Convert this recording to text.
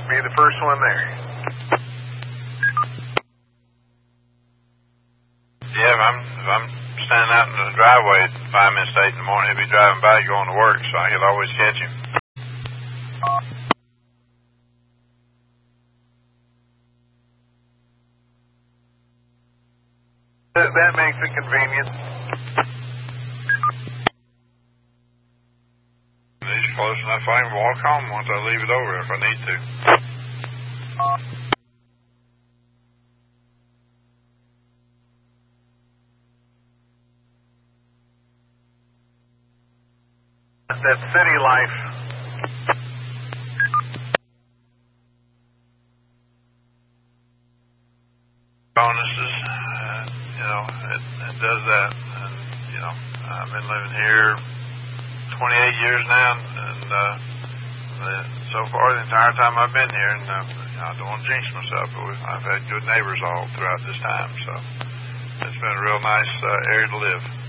Be the first one there. Yeah, if I'm standing out in the driveway at 5 minutes to 8 in the morning, he'll be driving by going to work, so I could always catch him. That makes it convenient. He's close enough I can walk home once I leave it over if I need to. That city life. Bonuses, it does that. And, I've been living here 28 years now, and so far the entire time I've been here, and I don't want to jinx myself, but I've had good neighbors all throughout this time, so it's been a real nice area to live.